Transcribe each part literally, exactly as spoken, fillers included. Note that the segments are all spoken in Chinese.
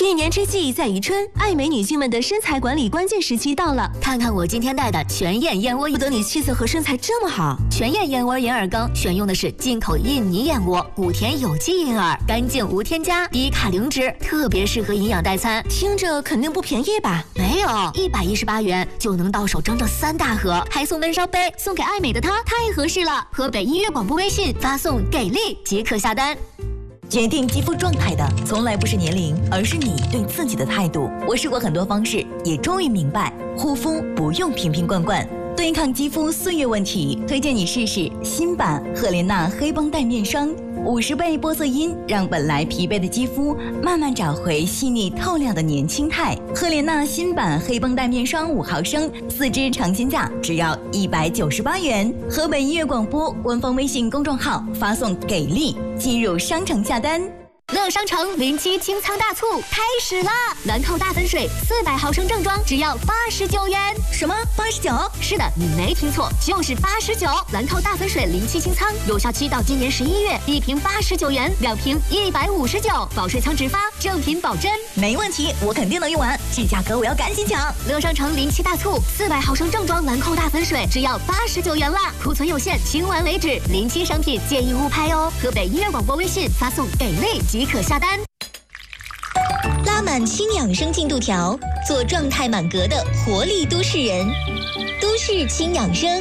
一年之计在于春，爱美女性们的身材管理关键时期到了。 看看我今天带的全燕燕窝， 不得你气色和身材这么好。 全燕燕窝银耳羹选用的是进口印尼燕窝，古田有机银耳，干净无添加，低卡零脂，特别适合营养代餐。 听着肯定不便宜吧？ 没有，一百一十八元就能到手整整三大盒，还送温烧杯，送给爱美的她太合适了。河北音乐广播微信发送给力即可下单。 决定肌肤状态的从来不是年龄，而是你对自己的态度。我试过很多方式，也终于明白，护肤不用瓶瓶罐罐。对抗肌肤岁月问题，推荐你试试新版赫莲娜黑绷带面霜，五十倍玻色因让本来疲惫的肌肤慢慢找回细腻透亮的年轻态。赫莲娜新版黑绷带面霜五毫升，四支尝鲜价只要一百九十八元。河北音乐广播官方微信公众号发送给力，进入商城下单。 乐商城零七清仓大促开始啦！兰蔻大粉水四百毫升正装只要八十九元。 什么？八十九？ 是的，你没听错，就是八十九。兰蔻大粉水零七清仓有效期到今年十一月，一瓶八十九元，两瓶一百五十九，保水仓直发，正品保真。 没问题，我肯定能用完，这价格我要赶紧抢！ 乐商城零七大促，四百毫升正装兰蔻大粉水只要八十九元啦，库存有限，清完为止。零七商品建议勿拍哦。河北音乐广播微信发送给力即可下单。 拉满轻养生进度条，做状态满格的活力都市人。都市轻养生。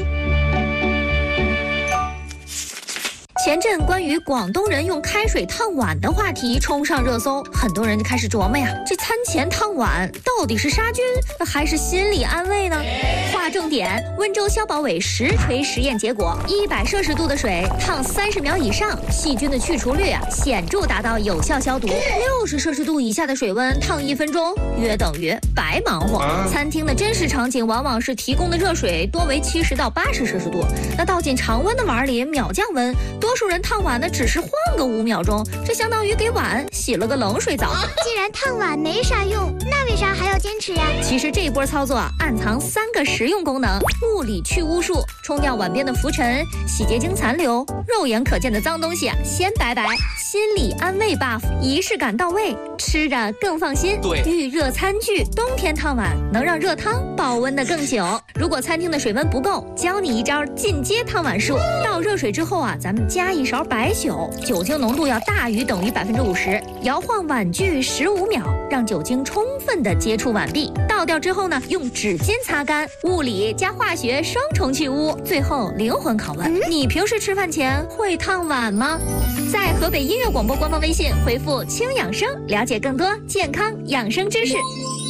前阵关于广东人用开水烫碗的话题冲上热搜，很多人就开始琢磨呀，这餐前烫碗到底是杀菌还是心理安慰呢？划重点，温州消保委实锤实验结果，一百摄氏度的水烫三十秒以上，细菌的去除率啊显著达到有效消毒；六十摄氏度以下的水温烫一分钟，约等于白忙活。餐厅的真实场景往往是提供的热水多为七十到八十摄氏度，那倒进常温的碗里秒降温，多数人烫碗呢只是换个五秒钟，这相当于给碗洗了个冷水澡。 既然烫碗没啥用，那为啥还要坚持呀？ 其实这一波操作啊，暗藏三个实用功能：物理去污术，冲掉碗边的浮尘，洗洁精残留，肉眼可见的脏东西啊先拜拜；心理安慰 buff， 仪式感到位，吃着更放心。 对， 预热餐具，冬天烫碗能让热汤保温的更久。如果餐厅的水温不够，教你一招进阶烫碗术。倒热水之后啊，咱们加一勺白酒，酒精浓度要大于等于百分之五十，摇晃碗具十五秒，让酒精充分的接触碗壁。倒掉之后呢，用纸巾擦干，物理加化学双重去污，最后灵魂拷问：你平时吃饭前会烫碗吗？在河北音乐广播官方微信回复“轻养生”，了解更多健康养生知识。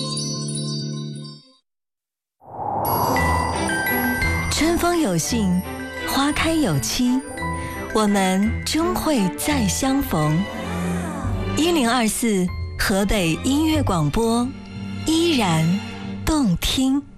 春风有信，花开有期，我们终会再相逢。一零二四河北音乐广播，依然动听。